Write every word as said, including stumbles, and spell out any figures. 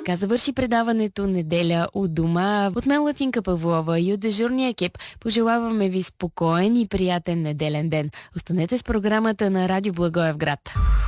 Така завърши предаването Неделя от дома. От мен Латинка Павлова и от дежурния екип пожелаваме ви спокоен и приятен неделен ден. Останете с програмата на Радио Благоевград.